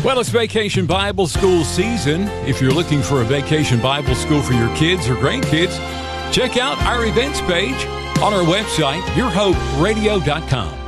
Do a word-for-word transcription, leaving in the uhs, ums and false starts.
Well, it's Vacation Bible School season. If you're looking for a Vacation Bible School for your kids or grandkids, check out our events page on our website, your hope radio dot com.